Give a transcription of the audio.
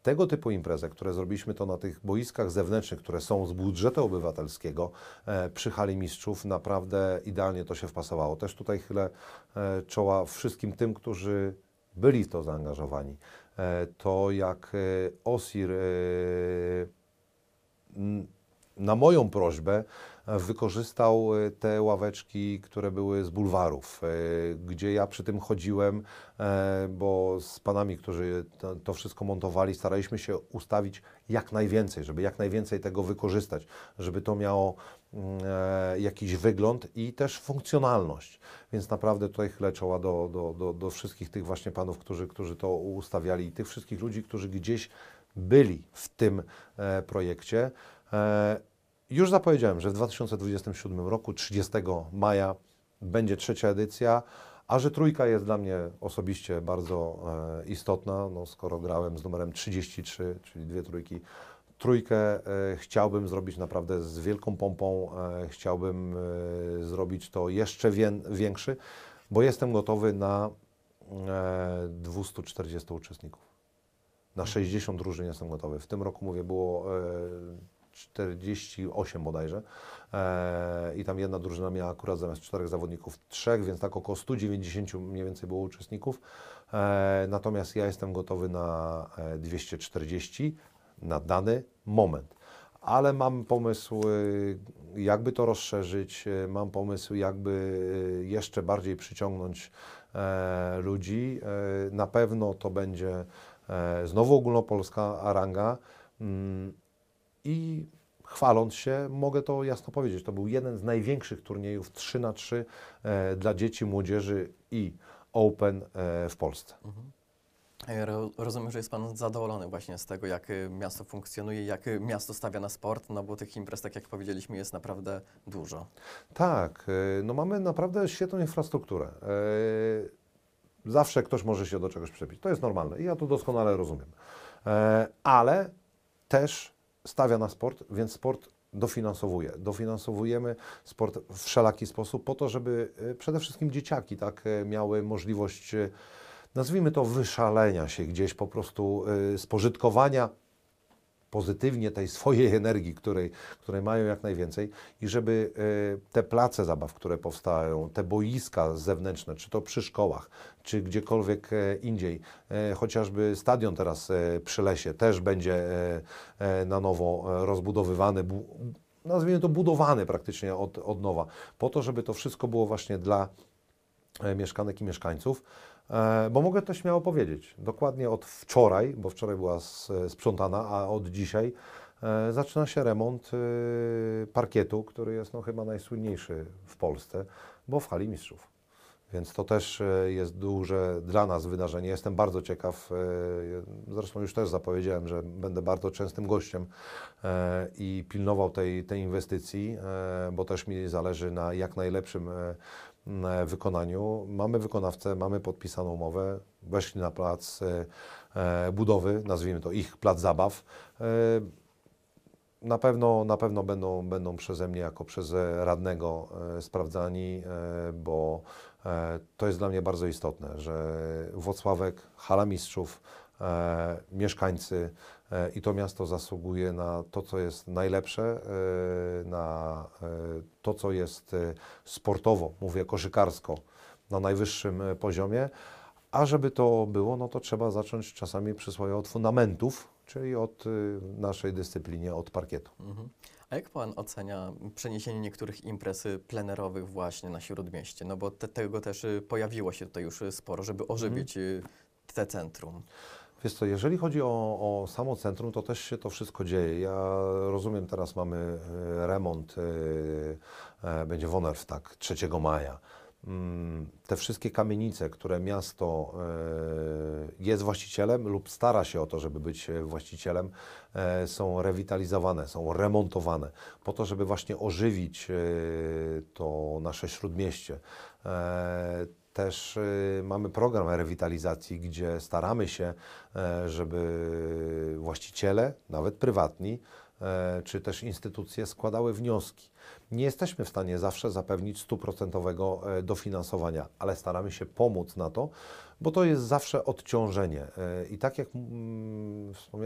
tego typu imprezę, które zrobiliśmy to na tych boiskach zewnętrznych, które są z budżetu obywatelskiego przy Hali Mistrzów, naprawdę idealnie to się wpasowało. Też tutaj chylę czoła wszystkim tym, którzy byli w to zaangażowani. To jak OSIR na moją prośbę wykorzystał te ławeczki, które były z bulwarów, gdzie ja przy tym chodziłem, bo z panami, którzy to wszystko montowali, staraliśmy się ustawić jak najwięcej, żeby jak najwięcej tego wykorzystać, żeby to miało jakiś wygląd i też funkcjonalność. Więc naprawdę tutaj chylę czoła do wszystkich tych właśnie panów, którzy to ustawiali i tych wszystkich ludzi, którzy gdzieś byli w tym projekcie. Już zapowiedziałem, że w 2027 roku, 30 maja, będzie trzecia edycja, a że trójka jest dla mnie osobiście bardzo istotna, no skoro grałem z numerem 33, czyli dwie trójki, trójkę chciałbym zrobić naprawdę z wielką pompą, chciałbym zrobić to jeszcze większy, bo jestem gotowy na 240 uczestników. Na 60 drużyn jestem gotowy. W tym roku, mówię, było 48 bodajże i tam jedna drużyna miała akurat zamiast 4 zawodników 3, więc tak około 190 mniej więcej było uczestników. Natomiast ja jestem gotowy na 240 na dany moment. Ale mam pomysł, jakby to rozszerzyć, mam pomysł, jakby jeszcze bardziej przyciągnąć ludzi. Na pewno to będzie znowu ogólnopolska ranga i chwaląc się, mogę to jasno powiedzieć, to był jeden z największych turniejów 3x3 dla dzieci, młodzieży i Open w Polsce. Ja rozumiem, że jest Pan zadowolony właśnie z tego, jak miasto funkcjonuje, jak miasto stawia na sport, no bo tych imprez, tak jak powiedzieliśmy, jest naprawdę dużo. Tak, no mamy naprawdę świetną infrastrukturę. Zawsze ktoś może się do czegoś przebić. To jest normalne i ja to doskonale rozumiem. Ale też stawia na sport, więc sport dofinansowuje. Dofinansowujemy sport w wszelaki sposób po to, żeby przede wszystkim dzieciaki tak miały możliwość, nazwijmy to, wyszalenia się gdzieś, po prostu spożytkowania pozytywnie tej swojej energii, której mają jak najwięcej i żeby te place zabaw, które powstają, te boiska zewnętrzne, czy to przy szkołach, czy gdziekolwiek indziej, chociażby stadion teraz przy Lesie też będzie na nowo rozbudowywany, nazwijmy to budowany praktycznie od nowa, po to, żeby to wszystko było właśnie dla mieszkanek i mieszkańców. Bo mogę to śmiało powiedzieć, dokładnie od wczoraj, bo wczoraj była sprzątana, a od dzisiaj zaczyna się remont parkietu, który jest no, chyba najsłynniejszy w Polsce, bo w Hali Mistrzów. Więc to też jest duże dla nas wydarzenie. Jestem bardzo ciekaw, zresztą już też zapowiedziałem, że będę bardzo częstym gościem i pilnował tej inwestycji, bo też mi zależy na jak najlepszym wykonaniu. Mamy wykonawcę, mamy podpisaną umowę, weszli na plac budowy, nazwijmy to ich plac zabaw. Na pewno będą przeze mnie jako przez radnego sprawdzani, bo to jest dla mnie bardzo istotne, że Włocławek, Hala Mistrzów, mieszkańcy i to miasto zasługuje na to, co jest najlepsze, na to, co jest sportowo, mówię koszykarsko, na najwyższym poziomie, a żeby to było, no to trzeba zacząć czasami przysłowie od fundamentów, czyli od naszej dyscyplinie, od parkietu. A jak Pan ocenia przeniesienie niektórych imprez plenerowych właśnie na Śródmieście? No bo tego też pojawiło się tutaj już sporo, żeby ożywić te centrum. Wiesz co, jeżeli chodzi o samo centrum, to też się to wszystko dzieje. Ja rozumiem, teraz mamy remont, będzie Wonerw, tak, 3 maja. Te wszystkie kamienice, które miasto jest właścicielem lub stara się o to, żeby być właścicielem, są rewitalizowane, są remontowane po to, żeby właśnie ożywić to nasze Śródmieście. Też mamy program rewitalizacji, gdzie staramy się, żeby właściciele, nawet prywatni, czy też instytucje składały wnioski. Nie jesteśmy w stanie zawsze zapewnić 100% dofinansowania, ale staramy się pomóc na to, bo to jest zawsze odciążenie. I tak jak wspomniałem,